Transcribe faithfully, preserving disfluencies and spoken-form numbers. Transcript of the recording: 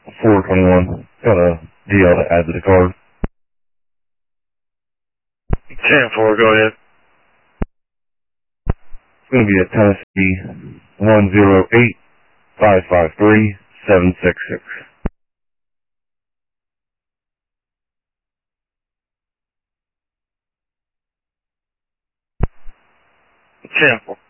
four twenty-one. Got a deal to add to the card. ten four, go ahead. It's going to be a Tennessee one zero eight five five three seven six six. ten four.